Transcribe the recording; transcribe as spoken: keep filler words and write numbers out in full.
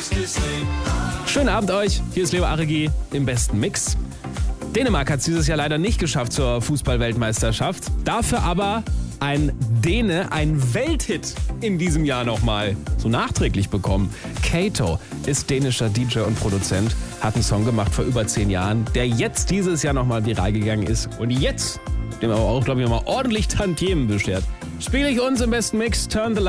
Schönen Abend euch, hier ist Leo Aregi im besten Mix. Dänemark hat es dieses Jahr leider nicht geschafft zur Fußball-Weltmeisterschaft. Dafür aber ein Däne, ein Welthit in diesem Jahr nochmal so nachträglich bekommen. Kato ist dänischer D J und Produzent, hat einen Song gemacht vor über zehn Jahren, der jetzt dieses Jahr nochmal viral gegangen ist und jetzt dem aber auch, glaube ich, nochmal ordentlich Tantiemen beschert. Spiele ich uns im besten Mix, Turn the